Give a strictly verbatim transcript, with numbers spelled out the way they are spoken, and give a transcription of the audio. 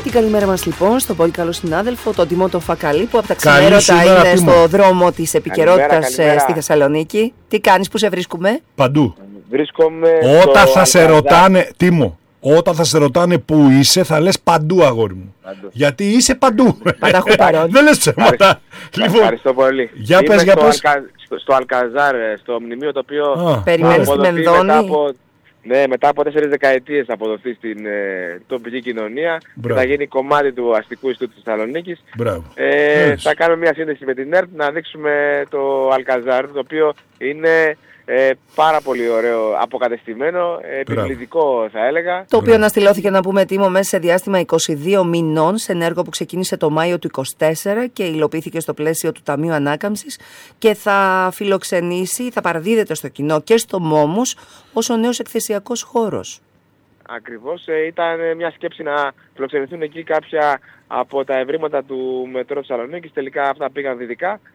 Την καλημέρα μας λοιπόν στον πολύ καλό συνάδελφο, τον Τιμότο Φακαλή, που από τα ξημέρωτα είναι Τίμο. Στο δρόμο της επικαιρότητας στη Θεσσαλονίκη. Τι κάνεις, πού σε βρίσκουμε? Παντού. Βρίσκομαι. Όταν θα σε ρωτάνε, Τίμο, όταν θα σε ρωτάνε πού είσαι, θα λες παντού, αγόρι μου. Παντού. Γιατί είσαι παντού. Πανταχού παρόν. Δεν λες ψέματα. Λοιπόν, ευχαριστώ πολύ. Για πες, για πες. Στο, στο Αλκαζάρ, στο μνημείο το οποίο περιμένεις τη Μενδώνη. Ναι, μετά από τέσσερις δεκαετίες θα αποδοθεί στην ε, τοπική κοινωνία και θα γίνει κομμάτι του αστικού ιστού της Θεσσαλονίκης. Ε, θα κάνουμε μια σύνδεση με την ΕΡΤ να δείξουμε το Αλκαζάρ, το οποίο είναι ε, πάρα πολύ ωραίο, αποκατεστημένο, ε, επιβλητικό θα έλεγα. Το οποίο αναστηλώθηκε, να πούμε, Τίμο, μέσα σε διάστημα είκοσι δύο μηνών, σε ένα έργο που ξεκίνησε το Μάιο του είκοσι τέσσερα και υλοποιήθηκε στο πλαίσιο του Ταμείου Ανάκαμψης και θα φιλοξενήσει, θα παραδίδεται στο κοινό και στο Μόμους ως ο νέος εκθεσιακός χώρος. Ακριβώς, ε, ήταν μια σκέψη να φιλοξενηθούν εκεί κάποια από τα ευρήματα του μετρό Θεσσαλονίκης, τελικά αυτά πήγαν δυτικά